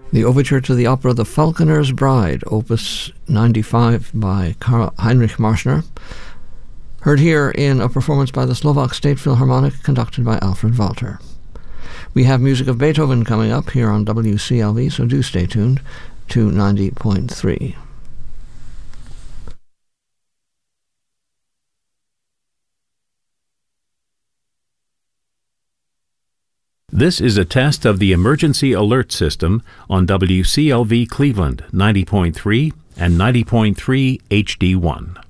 The overture to the opera The Falconer's Bride, Opus 95 by Karl Heinrich Marschner, heard here in a performance by the Slovak State Philharmonic conducted by Alfred Walter. We have music of Beethoven coming up here on WCLV, so do stay tuned to 90.3. This is a test of the emergency alert system on WCLV Cleveland 90.3 and 90.3 HD1.